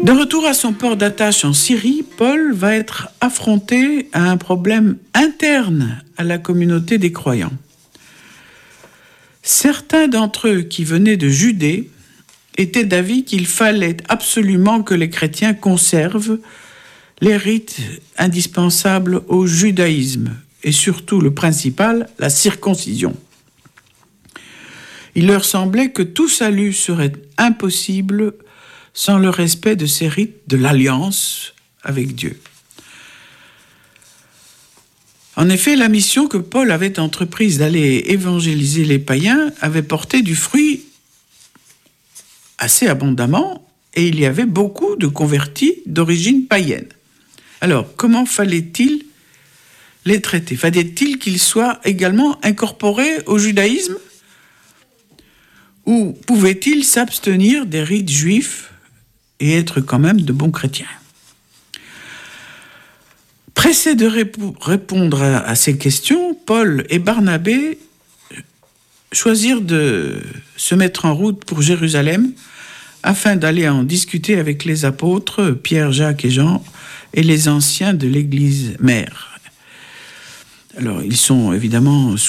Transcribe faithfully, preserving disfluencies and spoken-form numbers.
De retour à son port d'attache en Syrie, Paul va être affronté à un problème interne à la communauté des croyants. Certains d'entre eux qui venaient de Judée étaient d'avis qu'il fallait absolument que les chrétiens conservent les rites indispensables au judaïsme, et surtout le principal, la circoncision. Il leur semblait que tout salut serait impossible sans le respect de ces rites de l'alliance avec Dieu. En effet, la mission que Paul avait entreprise d'aller évangéliser les païens avait porté du fruit assez abondamment, et il y avait beaucoup de convertis d'origine païenne. Alors, comment fallait-il les traiter ? Fallait-il qu'ils soient également incorporés au judaïsme ? Ou pouvaient-ils s'abstenir des rites juifs et être quand même de bons chrétiens ? Pressés de rép- répondre à, à ces questions, Paul et Barnabé choisirent de se mettre en route pour Jérusalem afin d'aller en discuter avec les apôtres Pierre, Jacques et Jean et les anciens de l'église mère. Alors, ils sont évidemment